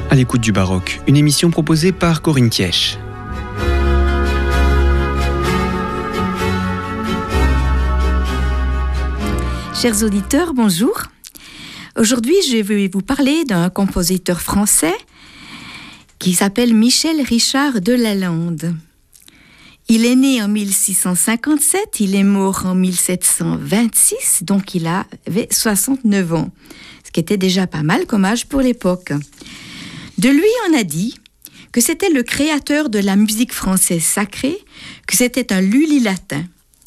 À l'écoute du baroque, une émission proposée par Corinne Thièche. Chers auditeurs, bonjour. Aujourd'hui, je vais vous parler d'un compositeur français qui s'appelle Michel Richard de Lalande. Il est né en 1657, il est mort en 1726, donc il avait 69 ans, ce qui était déjà pas mal comme âge pour l'époque. De lui, on a dit que c'était le créateur de la musique française sacrée, que c'était un lully latin.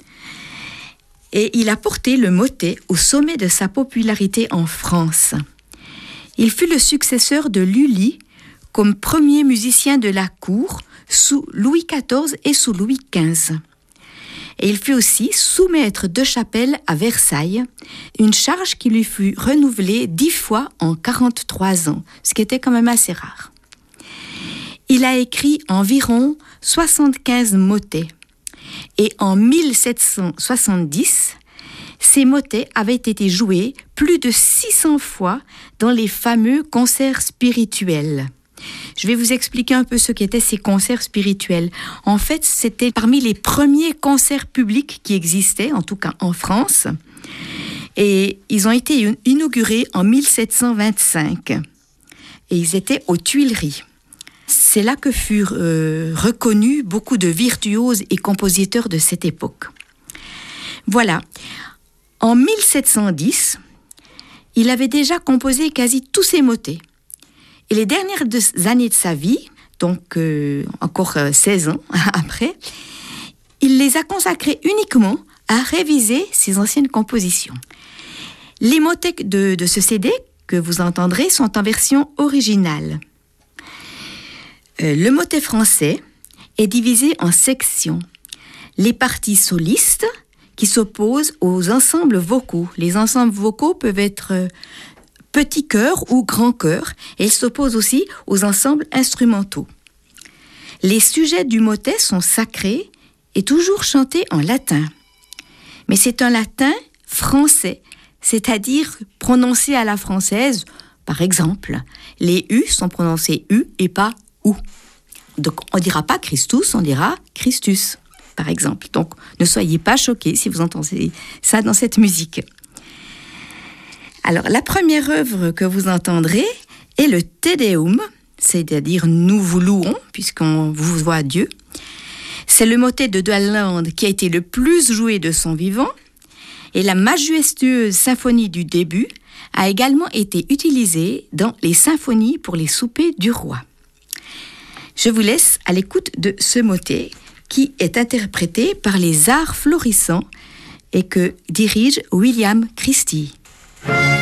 Et il a porté le motet au sommet de sa popularité en France. Il fut le successeur de Lully comme premier musicien de la cour sous Louis XIV et sous Louis XV. Et il fut aussi sous-maître de chapelle à Versailles, une charge qui lui fut renouvelée 10 fois en 43 ans, ce qui était quand même assez rare. Il a écrit environ 75 motets. Et en 1770, ces motets avaient été joués plus de 600 fois dans les fameux concerts spirituels. Je vais vous expliquer un peu ce qu'étaient ces concerts spirituels. En fait, c'était parmi les premiers concerts publics qui existaient, en tout cas en France. Et ils ont été inaugurés en 1725. Et ils étaient aux Tuileries. C'est là que furent reconnus beaucoup de virtuoses et compositeurs de cette époque. Voilà. En 1710, il avait déjà composé quasi tous ses motets. Et les dernières années de sa vie, donc encore 16 ans après, il les a consacrés uniquement à réviser ses anciennes compositions. Les motets de ce CD que vous entendrez sont en version originale. Le motet français est divisé en sections. Les parties solistes qui s'opposent aux ensembles vocaux. Les ensembles vocaux peuvent être petits chœurs ou grands chœurs, et ils s'opposent aussi aux ensembles instrumentaux. Les sujets du motet sont sacrés et toujours chantés en latin. Mais c'est un latin français, c'est-à-dire prononcé à la française. Par exemple, les U sont prononcés U et pas OU. Donc on ne dira pas Christus, on dira Christus, par exemple. Donc ne soyez pas choqués si vous entendez ça dans cette musique. Alors la première œuvre que vous entendrez est le Te Deum, c'est-à-dire nous vous louons, puisqu'on vous voit Dieu. C'est le motet de Lalande qui a été le plus joué de son vivant, et la majestueuse symphonie du début a également été utilisée dans les symphonies pour les soupers du roi. Je vous laisse à l'écoute de ce motet qui est interprété par les Arts Florissants et que dirige William Christie.